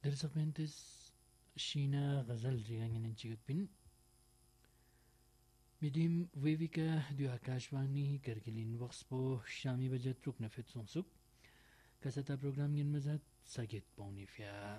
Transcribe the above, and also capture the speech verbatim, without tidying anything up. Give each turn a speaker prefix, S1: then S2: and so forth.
S1: درس أقوينتس شينا غزل ريغانين انچيغت بين مديم ويفيكا ديو आकाशवाणी करगिलिन वक्सपो शामी बजत रुक नफेत सोंसुक कसता प्रोग्राम गिन मजत सगित पौनिफिया